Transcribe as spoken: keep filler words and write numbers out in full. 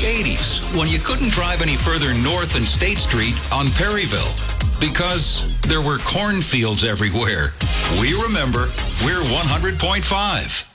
the eighties, when you couldn't drive any further north than State Street on Perryville because there were cornfields everywhere. We remember. We're one hundred point five.